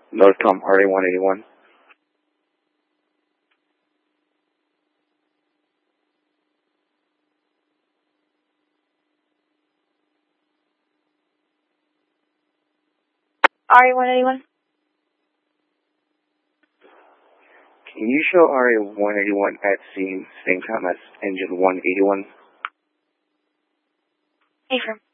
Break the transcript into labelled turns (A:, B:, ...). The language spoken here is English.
A: Northcom RA-181.
B: RA-181.
A: Can you show RA-181 at scene, same time as engine 181?
B: Affirm.